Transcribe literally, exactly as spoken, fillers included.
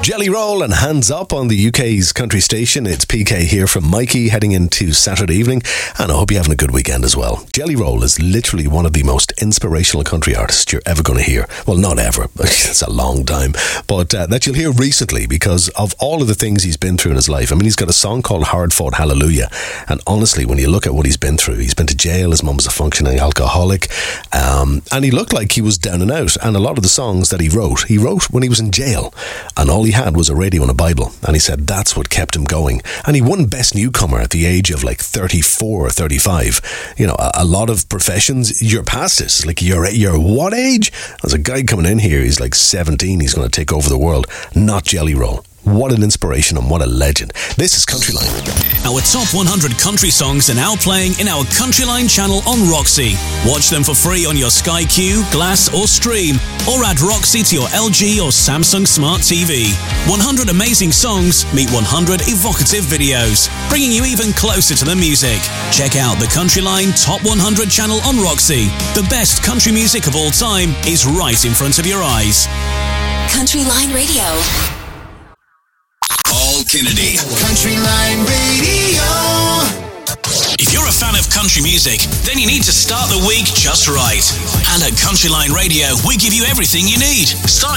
Jelly Roll and Hands Up on the U K's country station. It's P K here from Mikey heading into Saturday evening, and I hope you're having a good weekend as well. Jelly Roll is literally one of the most inspirational country artists you're ever going to hear. Well, not ever. It's a long time. But uh, that you'll hear recently because of all of the things he's been through in his life. I mean, he's got a song called Hard Fought Hallelujah. And honestly, when you look at what he's been through, he's been to jail. His mum was a functioning alcoholic. Um, and he looked like he was down and out. And a lot of the songs that he wrote, he wrote when he was in jail. And all he had was a radio and a Bible, and he said that's what kept him going. And he won Best Newcomer at the age of like thirty-four or thirty-five. You know, a, a lot of professions, you're past it. Like, you're, you're what age? There's a guy coming in here, he's like seventeen, he's going to take over the world. Not Jelly Roll. What an inspiration and what a legend. This is Countryline. Our top one hundred country songs are now playing in our Countryline channel on Roxy. Watch them for free on your Sky Q, Glass or Stream, or add Roxy to your L G or Samsung Smart T V. one hundred amazing songs meet one hundred evocative videos, bringing you even closer to the music. Check out the Countryline Top one hundred channel on Roxy. The best country music of all time is right in front of your eyes. Countryline Radio. Paul Kennedy. Countryline Radio. If you're a fan of country music, then you need to start the week just right. And at Countryline Radio, we give you everything you need. Start